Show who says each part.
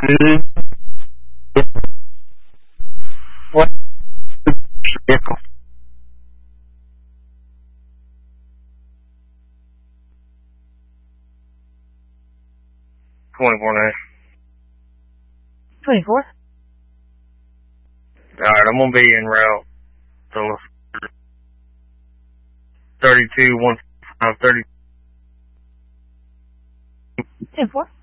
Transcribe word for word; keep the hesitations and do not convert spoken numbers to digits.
Speaker 1: What vehicle? twenty-four nine.
Speaker 2: twenty-four?
Speaker 1: Alright, I'm gonna be en route. So, thirty-two, one five, thirty.
Speaker 2: ten four.